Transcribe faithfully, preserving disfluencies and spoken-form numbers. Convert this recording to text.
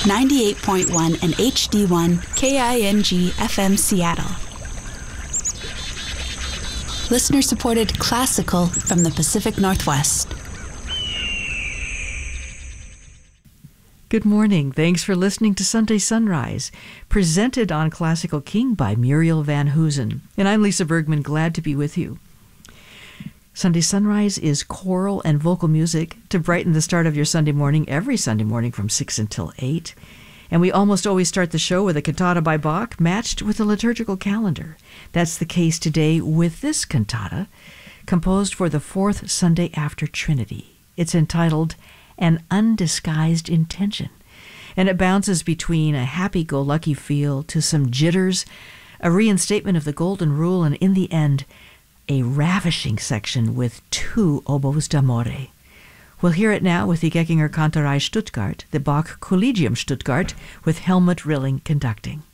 ninety-eight point one and H D one K I N G F M Seattle. Listener-supported classical from the Pacific Northwest. Good morning. Thanks for listening to Sunday Sunrise, presented on Classical King by Muriel Van Hoosen. And I'm Lisa Bergman, glad to be with you. Sunday Sunrise is choral and vocal music to brighten the start of your Sunday morning, every Sunday morning from six until eight. And we almost always start the show with a cantata by Bach matched with a liturgical calendar. That's the case today with this cantata, composed for the fourth Sunday after Trinity. It's entitled An Undisguised Intention, and it bounces between a happy-go-lucky feel to some jitters, a reinstatement of the Golden Rule, and in the end, a ravishing section with two oboes d'amore. We'll hear it now with the Geckinger Kantorei Stuttgart, the Bach Collegium Stuttgart, with Helmut Rilling conducting.